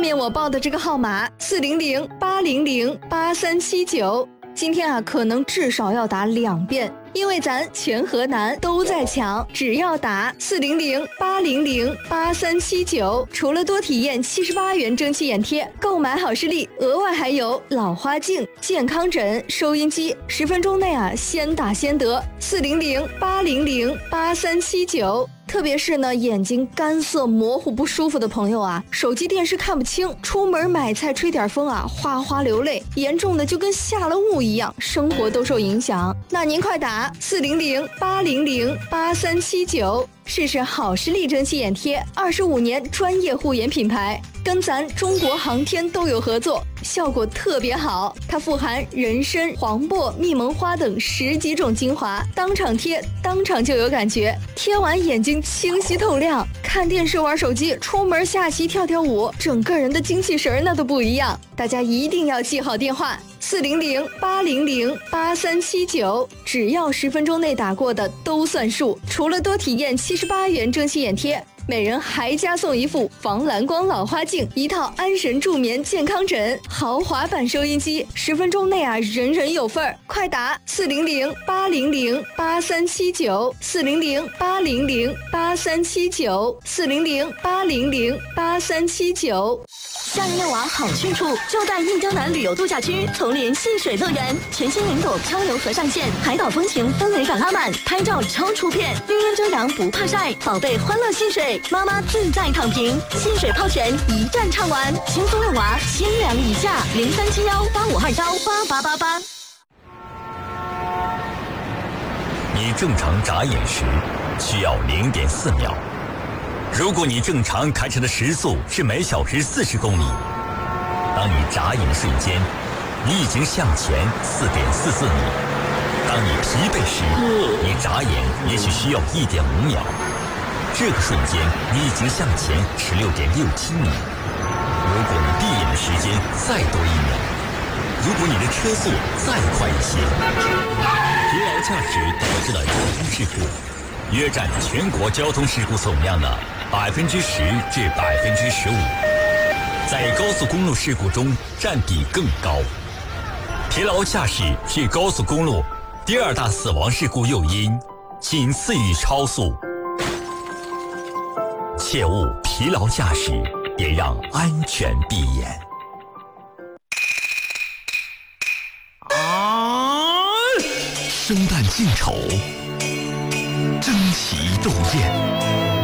面我报的这个号码400-800-8379，今天啊可能至少要打2遍，因为咱全河南都在抢，只要打400-800-8379，除了多体验78元蒸汽眼贴，购买好视力额外还有老花镜、健康枕、收音机，10分钟内啊先打先得。400-800-8379。特别是呢，眼睛干涩模糊不舒服的朋友啊，手机电视看不清，出门买菜吹点风啊，哗哗流泪，严重的就跟下了雾一样，生活都受影响。那您快打400-800-8379，试试好视力蒸汽眼贴，25年专业护眼品牌，跟咱中国航天都有合作，效果特别好。它富含人参、黄柏、蜜蒙花等10几种精华，当场贴，当场就有感觉，贴完眼睛清晰透亮，看电视玩手机，出门下棋跳跳舞，整个人的精气神那都不一样。大家一定要记好电话400-800-8379，只要10分钟内打过的都算数。除了多体验78元蒸汽眼贴，每人还加送一副防蓝光老花镜，一套安神助眠健康枕，豪华版收音机，10分钟内啊人人有份儿，快打400-800-8379 400-800-8379 400-800-8379。 夏日遛娃好去处，就在印江南旅游度假区丛林戏水乐园，全新云朵漂流河上线，海岛风情氛围感拉满，拍照超出片，绿荫遮阳不怕晒，宝贝欢乐戏水，妈妈自在躺平，戏水泡泉一站唱完，轻松遛娃，千两以下，037185218888。 你正常眨眼时需要0.4秒。如果你正常开车的时速是每小时40公里，当你眨眼的瞬间，你已经向前4.44米。当你疲惫时，你眨眼也许需要1.5秒。这个瞬间，你已经向前16.67米。如果你闭眼的时间再多1秒，如果你的车速再快一些，疲劳驾驶导致的交通事故，约占全国交通事故总量的10%至15%，在高速公路事故中占比更高。疲劳驾驶是高速公路第2大死亡事故诱因，仅次于超速。切勿疲劳驾驶，也让安全闭眼。 生旦净丑，争奇斗艳。